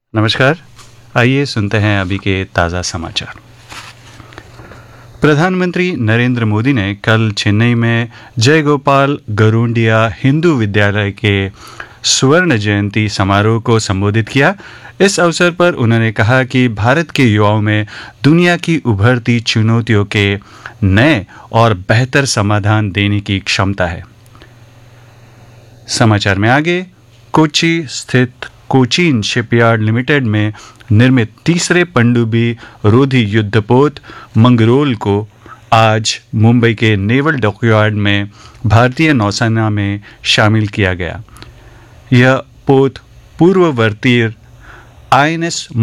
नमस्कार। आइए सुनते हैं अभी के ताज़ा समाचार। प्रधानमंत्री नरेंद्र मोदी ने कल चेन्नई में जयगोपाल गरुंडिया हिंदू विद्यालय के स्वर्ण जयंती समारोह को संबोधित किया। इस अवसर पर उन्होंने कहा कि भारत के युवाओं में दुनिया की उभरती चुनौतियों के नए और बेहतर समाधान देने की क्षमता है। समाचार में आगे, कोची स्थित कोचीन शिपयार्ड लिमिटेड में निर्मित तीसरे पनडुब्बी रोधी युद्धपोत मंगरोल को आज मुंबई के नेवल डॉकयार्ड में भारतीय नौसेना में शामिल किया गया। यह पोत पूर्ववर्ती आईएनएस